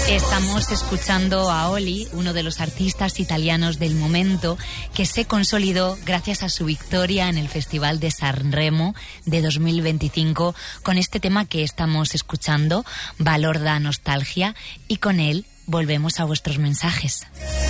Estamos escuchando a Oli, uno de los artistas italianos del momento, que se consolidó gracias a su victoria en el Festival de Sanremo de 2025 con este tema que estamos escuchando, Valor da Nostalgia, y con él volvemos a vuestros mensajes.